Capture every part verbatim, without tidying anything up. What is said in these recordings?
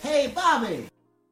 Hey, Bobby!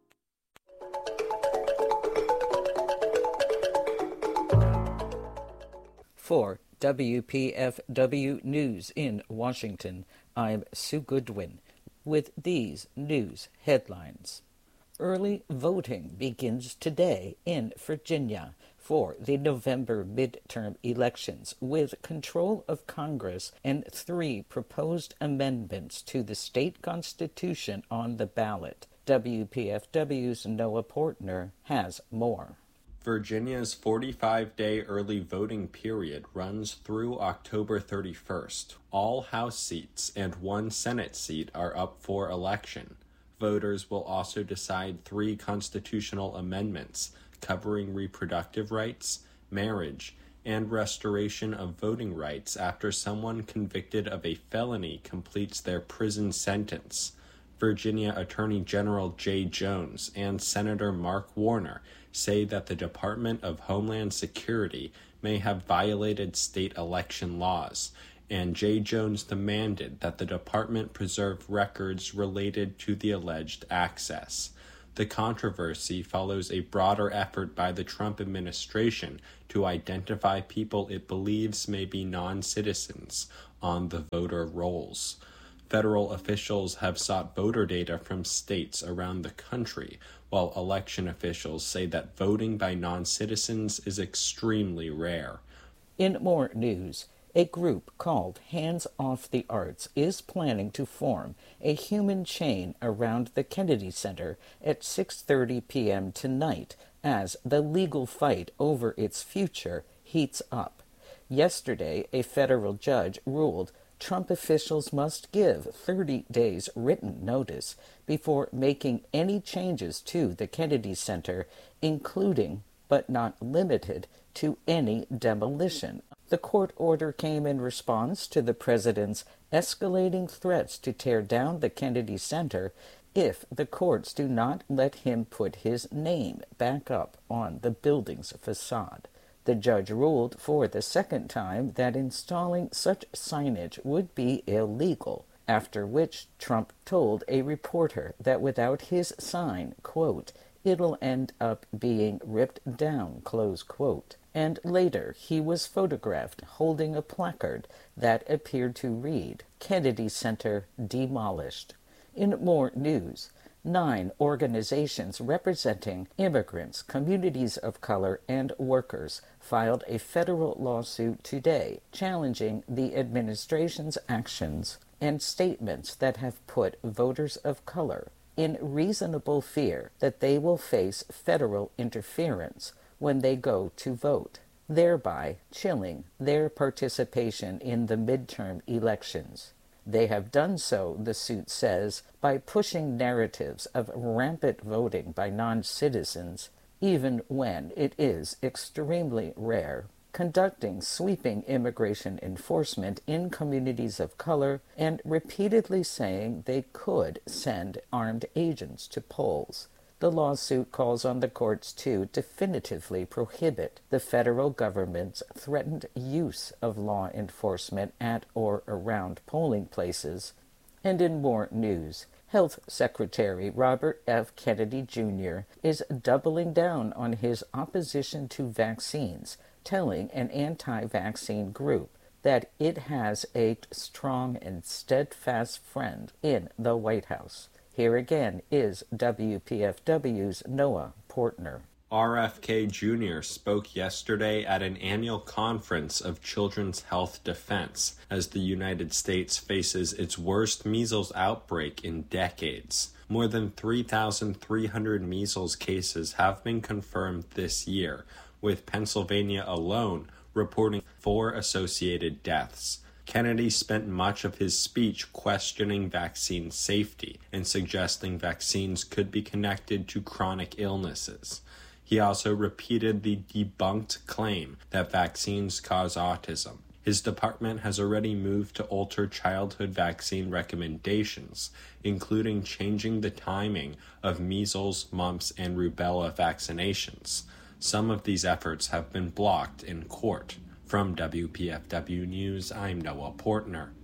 For W P F W News in Washington, I'm Sue Goodwin with these news headlines. Early voting begins today in Virginia for the November midterm elections, with control of Congress and three proposed amendments to the state constitution on the ballot. W P F W's Noah Portner has more. Virginia's forty-five day early voting period runs through October thirty-first. All House seats and one Senate seat are up for election. Voters will also decide three constitutional amendments covering reproductive rights, marriage, and restoration of voting rights after someone convicted of a felony completes their prison sentence. Virginia Attorney General Jay Jones and Senator Mark Warner say that the Department of Homeland Security may have violated state election laws, and Jay Jones demanded that the department preserve records related to the alleged access. The controversy follows a broader effort by the Trump administration to identify people it believes may be non-citizens on the voter rolls. Federal officials have sought voter data from states around the country, while election officials say that voting by non-citizens is extremely rare. In more news, a group called Hands Off the Arts is planning to form a human chain around the Kennedy Center at six thirty p.m. tonight as the legal fight over its future heats up. Yesterday, a federal judge ruled Trump officials must give thirty days written notice before making any changes to the Kennedy Center, including, but not limited to, any demolition. The court order came in response to the president's escalating threats to tear down the Kennedy Center if the courts do not let him put his name back up on the building's facade. The judge ruled for the second time that installing such signage would be illegal, after which Trump told a reporter that without his sign, quote, it'll end up being ripped down, close quote. And later he was photographed holding a placard that appeared to read, Kennedy Center demolished. In more news, nine organizations representing immigrants, communities of color, and workers filed a federal lawsuit today challenging the administration's actions and statements that have put voters of color in reasonable fear that they will face federal interference when they go to vote, thereby chilling their participation in the midterm elections. They have done so, the suit says, by pushing narratives of rampant voting by non-citizens, even when it is extremely rare, conducting sweeping immigration enforcement in communities of color, and repeatedly saying they could send armed agents to polls. The lawsuit calls on the courts to definitively prohibit the federal government's threatened use of law enforcement at or around polling places. And in more news, Health Secretary Robert F. Kennedy Junior is doubling down on his opposition to vaccines, telling an anti-vaccine group that it has a strong and steadfast friend in the White House. Here again is W P F W's Noah Portner. R F K Junior spoke yesterday at an annual conference of Children's Health Defense as the United States faces its worst measles outbreak in decades. More than three thousand three hundred measles cases have been confirmed this year, with Pennsylvania alone reporting four associated deaths. Kennedy spent much of his speech questioning vaccine safety and suggesting vaccines could be connected to chronic illnesses. He also repeated the debunked claim that vaccines cause autism. His department has already moved to alter childhood vaccine recommendations, including changing the timing of measles, mumps, and rubella vaccinations. Some of these efforts have been blocked in court. From W P F W News, I'm Noah Portner.